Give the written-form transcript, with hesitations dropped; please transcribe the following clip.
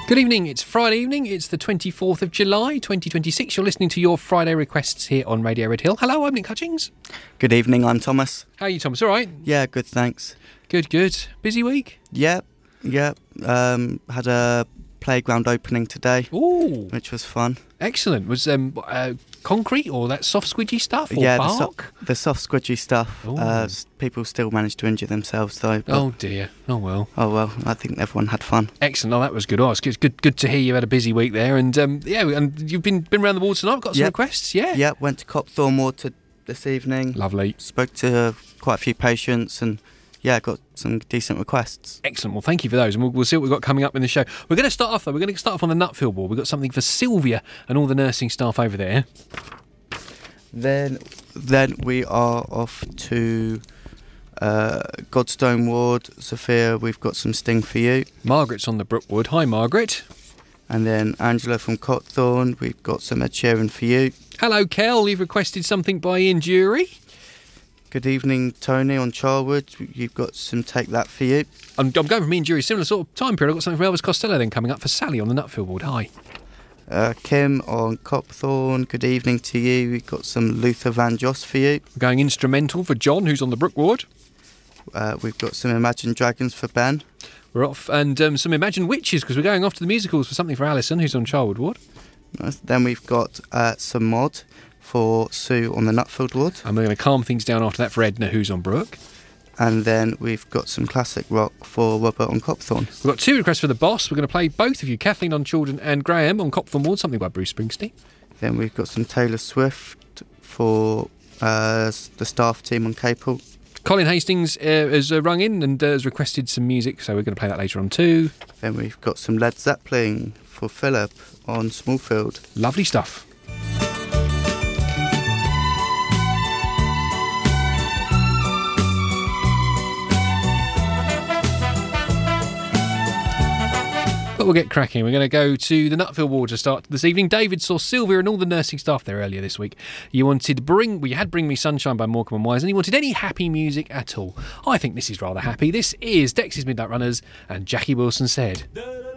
Good evening, it's Friday evening, it's the 24th of July 2026. You're listening to your Friday requests here on Radio Red Hill. Hello, I'm Nick Hutchings. Good evening, I'm Thomas. How are you, Thomas? All right? Yeah, good, thanks. Good. Busy week? Yep. Had a playground opening today, Ooh, which was fun. excellent. Was concrete or that soft squidgy stuff or Yeah, bark? the soft squidgy stuff. Ooh. People still managed to injure themselves though. But, Oh dear, oh well. oh well, I think everyone had fun. Excellent, oh that was good. Oh, it's good to hear you had a busy week there. And and you've been around the ward tonight, got some Yep. requests, yeah? Yeah, went to Copthorne Ward this evening. Lovely. Spoke to quite a few patients and yeah, got some decent requests. Excellent. Well, thank you for those, and we'll see what we've got coming up in the show. We're going to start off, though. We're going to start off on the Nutfield ward. We've got something for Sylvia and all the nursing staff over there. Then we are off to Godstone Ward. Sophia, we've got some sting for you. Margaret's on the Brookwood. Hi, Margaret. And then Angela from Copthorne, we've got some Ed Sheeran for you. Hello, Kel. You've requested something by Ian Jury. Good evening, Tony on Charwood. You've got some Take That for you. I'm going from Ian Jury, similar sort of time period. I've got something from Elvis Costello then coming up for Sally on the Nutfield ward. Hi. Kim on Copthorne, good evening to you. We've got some Luther Van Joss for you. We're going instrumental for John, who's on the Brook ward. We've got some Imagine Dragons for Ben. We're off, and some Imagine Witches, because we're going off to the musicals for something for Alison, who's on Charwood ward. Nice. Then we've got some Mod for Sue on the Nutfield ward. And we're going to calm things down after that for Edna, who's on Brook. And then we've got some classic rock for Robert on Copthorne. We've got two requests for the boss. We're going to play both of you, Kathleen on Children and Graham on Copthorne ward, something by Bruce Springsteen. Then we've got some Taylor Swift for the staff team on Capel. Colin Hastings has rung in and has requested some music, so we're going to play that later on too. Then we've got some Led Zeppelin for Philip on Smallfield. Lovely stuff. But we'll get cracking. We're going to go to the Nutfield ward to start this evening. David saw Sylvia and all the nursing staff there earlier this week. You had Bring Me Sunshine by Morecambe and Wise, and you wanted any happy music at all. I think this is rather happy. This is Dexys Midnight Runners and Jackie Wilson Said.